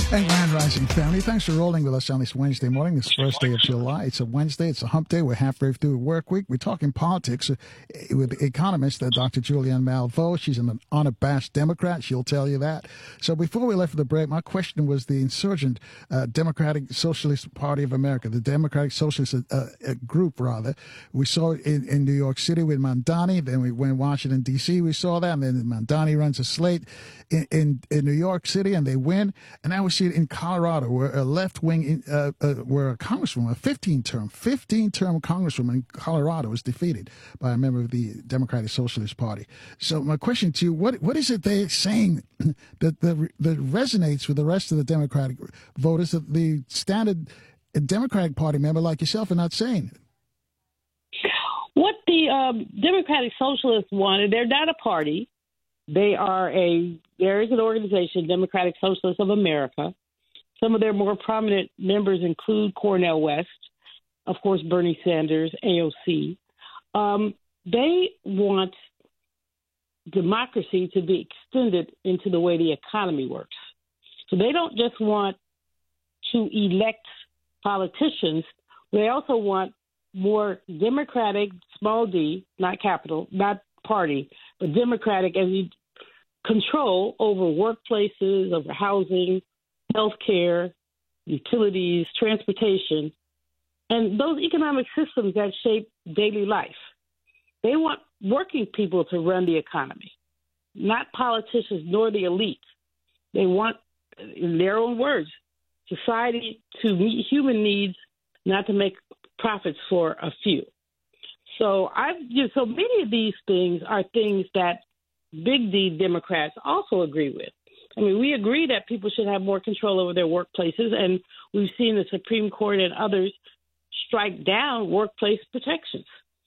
Hey, Grand Rising family. Thanks for rolling with us on this Wednesday morning, this first day of July. It's a Wednesday. It's a hump day. We're halfway through the work week. We're talking politics with economist Dr. Julianne Malveaux. She's an unabashed Democrat. She'll tell you that. So before we left for the break, my question was the insurgent Democratic Socialist Party of America, the Democratic Socialist group, rather. We saw it in New York City with Mamdani. Then we went to Washington, D.C. We saw that. And then Mamdani runs a slate in New York City, and they win. And now we see it in Colorado, where a left-wing, where a congresswoman, a 15-term congresswoman in Colorado was defeated by a member of the Democratic Socialist Party. So my question to you, what is it they're saying that resonates with the rest of the Democratic voters that the standard Democratic Party member like yourself are not saying? What the Democratic Socialists wanted, they're not a party. There is an organization, Democratic Socialists of America. Some of their more prominent members include Cornel West, of course, Bernie Sanders, AOC. They want democracy to be extended into the way the economy works. So they don't just want to elect politicians. They also want more democratic, small d, not capital, not party, but democratic as you control over workplaces, over housing, healthcare, utilities, transportation, and those economic systems that shape daily life. They want working people to run the economy, not politicians nor the elite. They want, in their own words, society to meet human needs, not to make profits for a few. So so many of these things are things that big D Democrats also agree with. I mean, we agree that people should have more control over their workplaces, and we've seen the Supreme Court and others strike down workplace protections.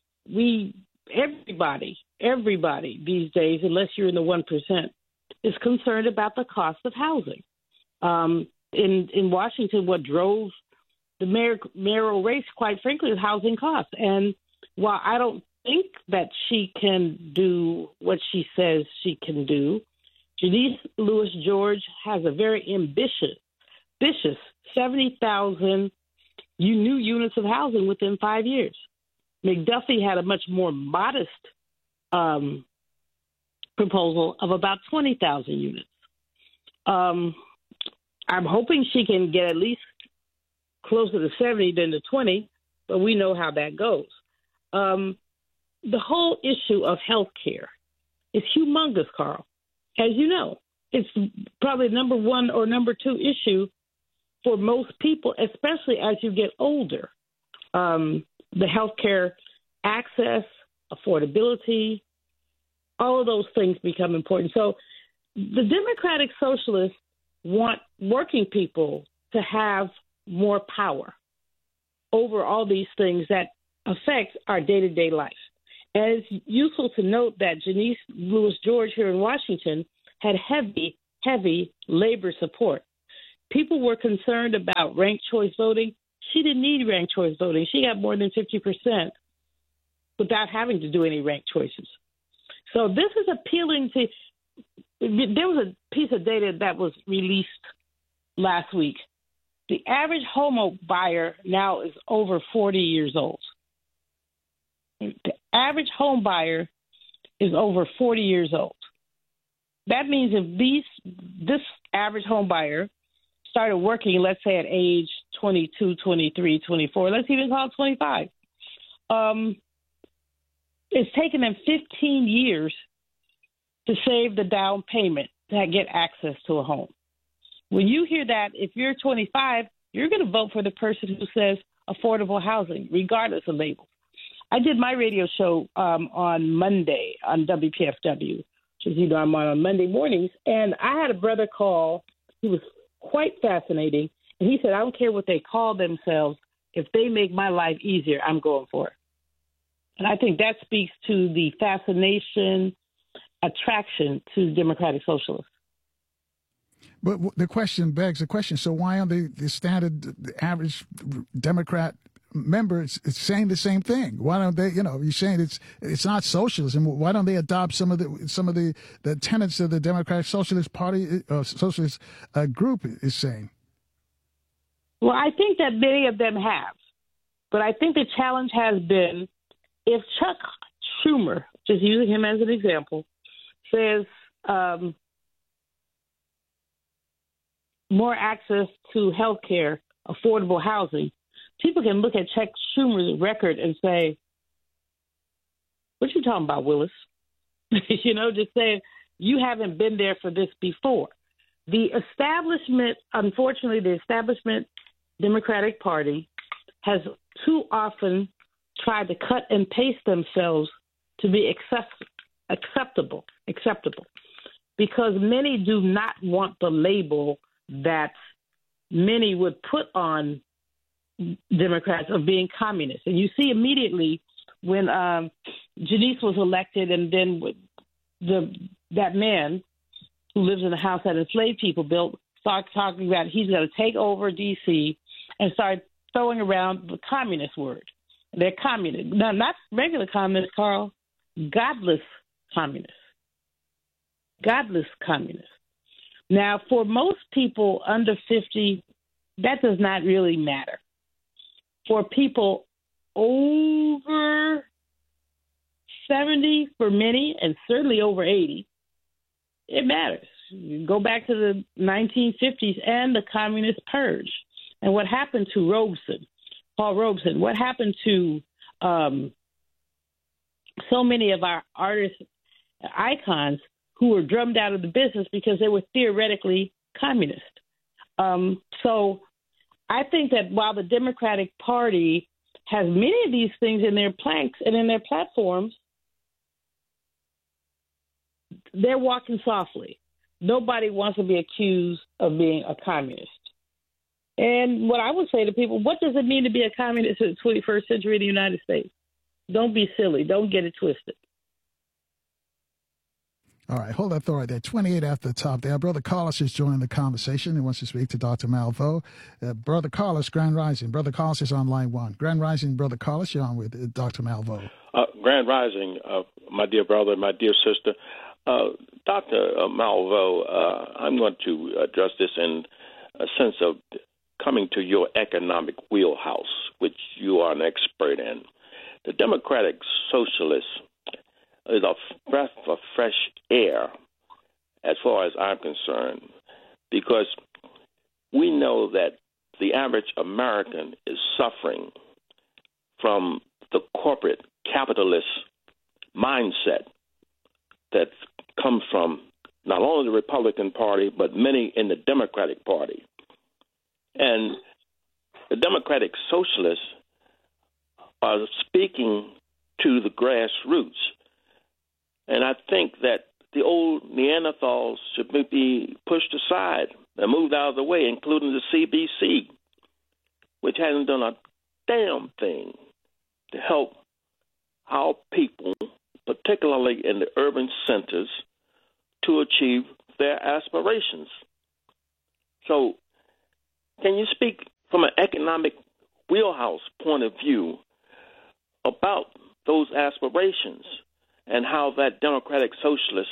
Everybody these days, unless you're in the 1%, is concerned about the cost of housing. In Washington, what drove the mayoral race, quite frankly, is housing costs. And while I don't think that she can do what she says she can do, Janice Lewis George has a very ambitious 70,000 new units of housing within 5 years. McDuffie had a much more modest proposal of about 20,000 units. I'm hoping she can get at least closer to 70 than to 20, but we know how that goes. The whole issue of health care is humongous, Carl. As you know, it's probably number one or number two issue for most people, especially as you get older. The health care access, affordability, all of those things become important. So the Democratic Socialists want working people to have more power over all these things that affect our day-to-day life. And it's useful to note that Janice Lewis George here in Washington had heavy labor support. People were concerned about ranked choice voting. She didn't need ranked choice voting. She got more than 50% without having to do any ranked choices. So this is appealing to – there was a piece of data that was released last week. The average home buyer now is over 40 years old. The average home buyer is over 40 years old. That means if this average home buyer started working, let's say at age 22, 23, 24, let's even call it 25, it's taken them 15 years to save the down payment to get access to a home. When you hear that, if you're 25, you're going to vote for the person who says affordable housing, regardless of labels. I did my radio show on Monday on WPFW, which is, I'm on Monday mornings, and I had a brother call. He was quite fascinating, and he said, I don't care what they call themselves. If they make my life easier, I'm going for it. And I think that speaks to the fascination, attraction to Democratic Socialists. But the question begs the question, so why aren't the standard, the average Democrat members saying the same thing. Why don't they? You're saying it's not socialism. Why don't they adopt some of the tenets of the Democratic Socialist Party, socialist group is saying? Well, I think that many of them have, but I think the challenge has been if Chuck Schumer, just using him as an example, says more access to health care, affordable housing, people can look at Chuck Schumer's record and say, what you talking about, Willis? Just saying, you haven't been there for this before. The establishment, unfortunately, Democratic Party has too often tried to cut and paste themselves to be acceptable, because many do not want the label that many would put on Democrats of being communists. And you see immediately when Janice was elected, and then that man who lives in the house that enslaved people built started talking about he's going to take over D.C. and start throwing around the communist word. They're communist. No, not regular communists, Carl. Godless communists. Godless communists. Now, for most people under 50, that does not really matter. For people over 70, for many, and certainly over 80, it matters. You go back to the 1950s and the Communist Purge. And what happened to Paul Robeson, what happened to so many of our artists, icons, who were drummed out of the business because they were theoretically communist. So I think that while the Democratic Party has many of these things in their planks and in their platforms, they're walking softly. Nobody wants to be accused of being a communist. And what I would say to people, what does it mean to be a communist in the 21st century in the United States? Don't be silly. Don't get it twisted. All right, hold that thought right there. 28 after the top there. Brother Carlos is joining the conversation. He wants to speak to Dr. Malveaux. Brother Carlos, Grand Rising. Brother Carlos is on line one. Grand Rising, Brother Carlos, you're on with Dr. Malveaux. Grand Rising, my dear brother, my dear sister. Dr. Malveaux, I'm going to address this in a sense of coming to your economic wheelhouse, which you are an expert in. The Democratic Socialists is a breath of fresh air as far as I'm concerned, because we know that the average American is suffering from the corporate capitalist mindset that comes from not only the Republican Party, but many in the Democratic Party. And the Democratic Socialists are speaking to the grassroots. And I think that the old Neanderthals should be pushed aside and moved out of the way, including the CBC, which hasn't done a damn thing to help our people, particularly in the urban centers, to achieve their aspirations. So can you speak from an economic wheelhouse point of view about those aspirations and how that Democratic Socialist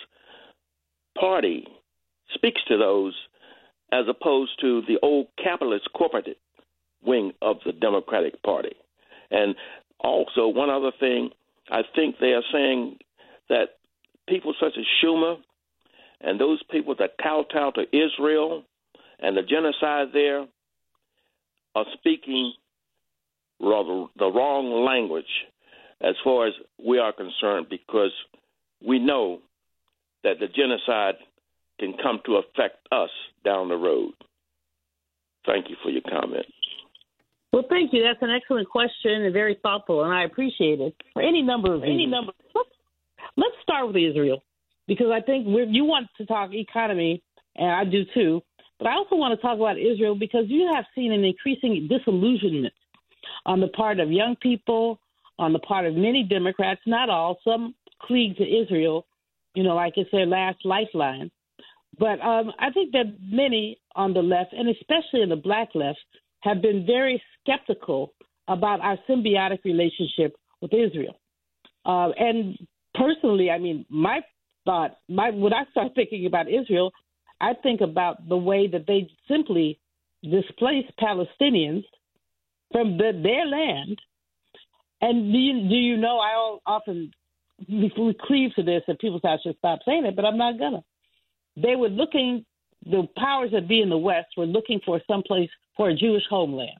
Party speaks to those as opposed to the old capitalist corporate wing of the Democratic Party? And also, one other thing, I think they are saying that people such as Schumer and those people that kowtow to Israel and the genocide there are speaking rather the wrong language as far as we are concerned, because we know that the genocide can come to affect us down the road. Thank you for your comment. Well, thank you. That's an excellent question and very thoughtful, and I appreciate it. For any number of reasons. Let's start with Israel, because I think you want to talk economy, and I do too, but I also want to talk about Israel because you have seen an increasing disillusionment on the part of young people, on the part of many Democrats, not all. Some cleave to Israel, like it's their last lifeline. But I think that many on the left, and especially in the black left, have been very skeptical about our symbiotic relationship with Israel. And personally, I mean, my thought, when I start thinking about Israel, I think about the way that they simply displaced Palestinians from their land. And do you know, I often we cleave to this, and people say I should stop saying it, but I'm not gonna. They were looking, the powers that be in the West were looking for some place for a Jewish homeland.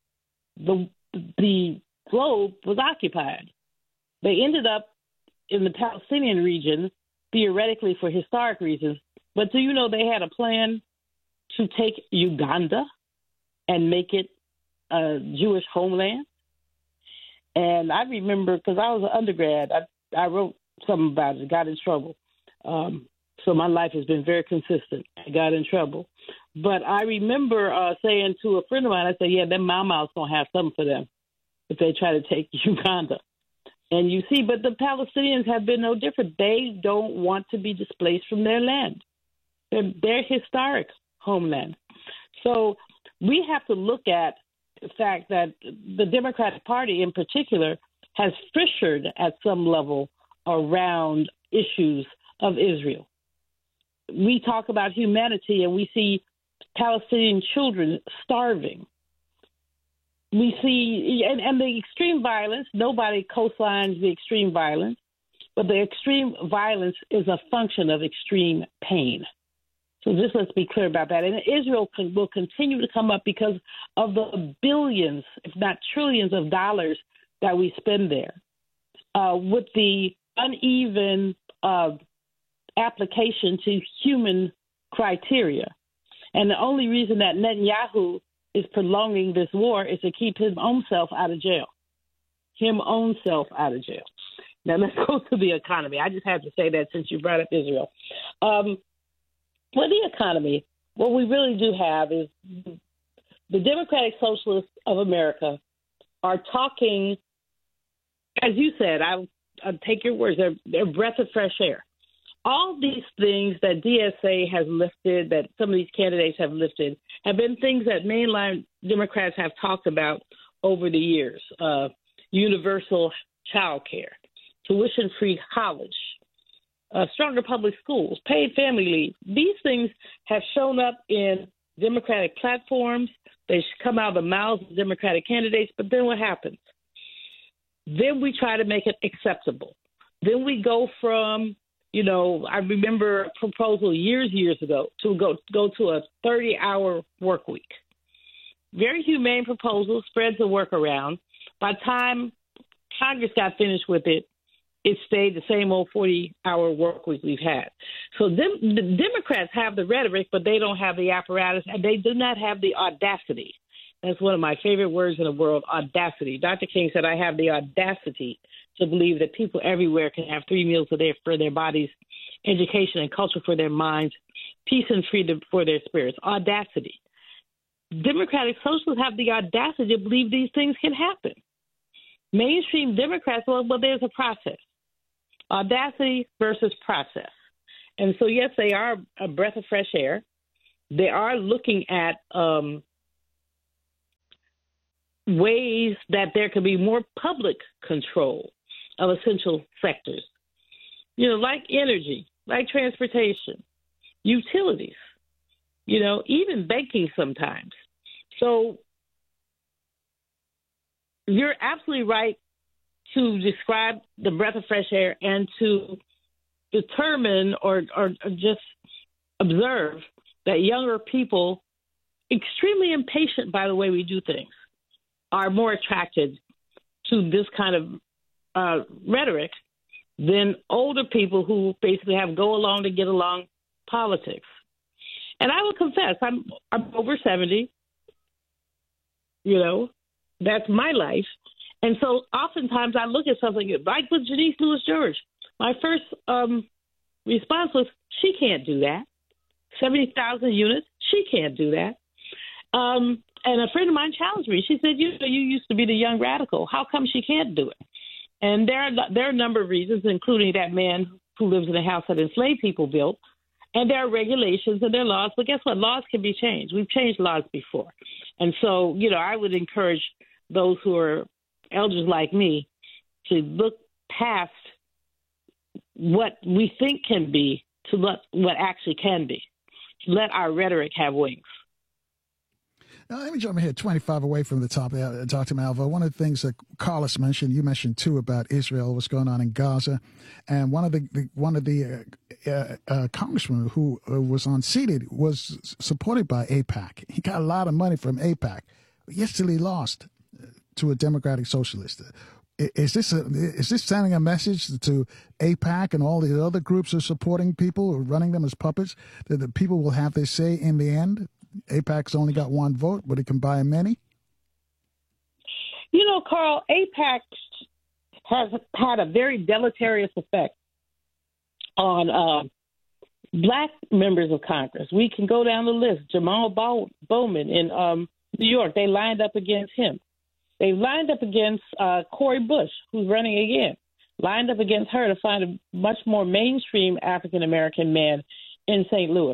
The globe was occupied. They ended up in the Palestinian region, theoretically for historic reasons. But do you know they had a plan to take Uganda and make it a Jewish homeland? And I remember, because I was an undergrad, I wrote something about it, got in trouble. So my life has been very consistent. I got in trouble. But I remember saying to a friend of mine, I said, yeah, them Mau Mau's going to have something for them if they try to take Uganda. And you see, but the Palestinians have been no different. They don't want to be displaced from their land, their historic homeland. So we have to look at the fact that the Democratic Party in particular has fissured at some level around issues of Israel. We talk about humanity and we see Palestinian children starving. We see, and the extreme violence, nobody cosigns the extreme violence, but the extreme violence is a function of extreme pain. So just let's be clear about that. And Israel will continue to come up because of the billions, if not trillions of dollars that we spend there. With the uneven application to human criteria. And the only reason that Netanyahu is prolonging this war is to keep his own self out of jail. Now, let's go to the economy. I just have to say that since you brought up Israel. With the economy, what we really do have is the Democratic Socialists of America are talking, as you said, I'll take your words, they're a breath of fresh air. All these things that DSA has lifted, that some of these candidates have lifted, have been things that mainline Democrats have talked about over the years. Universal child care, tuition-free college, stronger public schools, paid family leave. These things have shown up in Democratic platforms. They come out of the mouths of Democratic candidates, but then what happens? Then we try to make it acceptable. Then we go from, I remember a proposal years ago to go to a 30-hour work week. Very humane proposal, spreads the work around. By the time Congress got finished with it, it stayed the same old 40-hour work week we've had. So the Democrats have the rhetoric, but they don't have the apparatus, and they do not have the audacity. That's one of my favorite words in the world, audacity. Dr. King said, I have the audacity to believe that people everywhere can have 3 meals a day for their bodies, education and culture for their minds, peace and freedom for their spirits. Audacity. Democratic Socialists have the audacity to believe these things can happen. Mainstream Democrats, well, there's a process. Audacity versus process. And so, yes, they are a breath of fresh air. They are looking at ways that there could be more public control of essential sectors, like energy, like transportation, utilities, even banking sometimes. So you're absolutely right to describe the breath of fresh air and to determine or just observe that younger people, extremely impatient by the way we do things, are more attracted to this kind of rhetoric than older people who basically have go along to get along politics. And I will confess, I'm over 70. That's my life. And so oftentimes I look at something like with Janice Lewis George. My first response was, she can't do that. 70,000 units, she can't do that. And a friend of mine challenged me. She said, you used to be the young radical. How come she can't do it? And there are a number of reasons, including that man who lives in a house that enslaved people built. And there are regulations and there are laws. But guess what? Laws can be changed. We've changed laws before. And so, I would encourage those who are elders like me to look past what we think can be to what actually can be. Let our rhetoric have wings. Now, let me jump ahead 25 away from the top, Dr. Malveaux. One of the things that Carlos mentioned, you mentioned too, about Israel, what's going on in Gaza, and one of the congressmen who was unseated was supported by AIPAC. He got a lot of money from AIPAC. Yesterday, lost to a Democratic Socialist. Is this sending a message to AIPAC and all the other groups who are supporting people, or running them as puppets, that the people will have their say in the end? AIPAC's only got one vote, but it can buy many? You know, Carl, AIPAC has had a very deleterious effect on black members of Congress. We can go down the list. Jamal Bowman in New York, they lined up against him. They lined up against Cori Bush, who's running again, lined up against her to find a much more mainstream African-American man in St. Louis.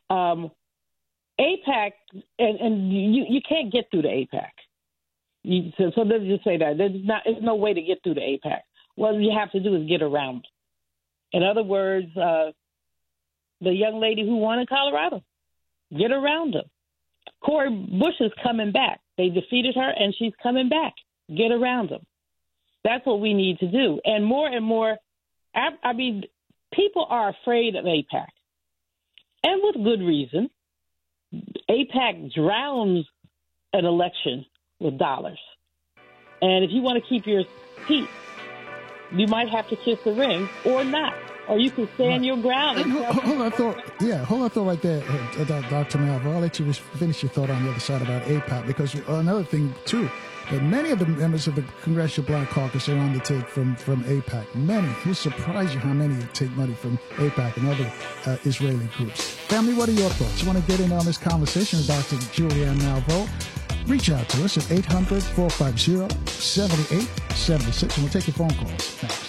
AIPAC, and you can't get through the AIPAC. So let's just say that. There's no way to get through the AIPAC. What you have to do is get around. In other words, the young lady who won in Colorado, get around them. Cori Bush is coming back. They defeated her, and she's coming back. Get around them. That's what we need to do. And more, I mean, people are afraid of AIPAC, and with good reason. AIPAC drowns an election with dollars. And if you want to keep your seat, you might have to kiss the ring or not. Or you can stand your ground. Hold on thought right there, Dr. Malveaux. I'll let you finish your thought on the other side about AIPAC, because another thing, too, that many of the members of the Congressional Black Caucus are on the take from AIPAC. Many. It will surprise you how many take money from AIPAC and other Israeli groups. Family, what are your thoughts? You want to get in on this conversation with Dr. Julianne Malveaux? Reach out to us at 800-450-7876, and we'll take your phone calls next.